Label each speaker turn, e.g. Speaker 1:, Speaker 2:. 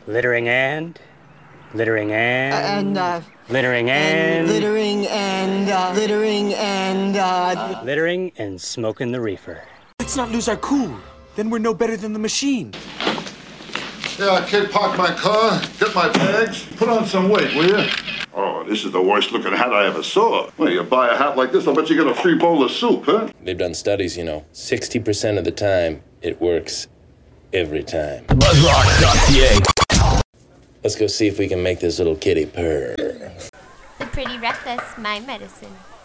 Speaker 1: Littering and littering and littering and smoking the reefer.
Speaker 2: Let's not lose our cool. Then we're no better than the machine.
Speaker 3: Yeah, kid, park my car, get my bags, put on some weight, will you? Oh, this is the worst looking hat I ever saw. Well, you buy a hat like this, I'll bet you get a free bowl of soup, huh?
Speaker 4: They've done studies, 60% of the time, it works every time.
Speaker 5: BuzzRock.ca.
Speaker 4: Let's go see if we can make this little kitty purr.
Speaker 6: The Pretty Reckless, my medicine.